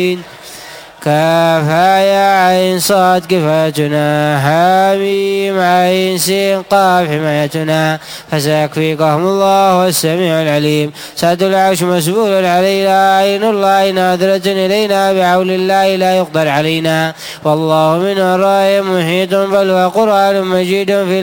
كافها يا عين صاد كفايتنا حميم عين سين قاف حمايتنا فسيكفيكهم الله والسميع العليم. سعد العرش مسبول علينا عين الله ناظرة إلينا بعول الله لا يقدر علينا والله من وراء محيط بل وقرآن مجيد في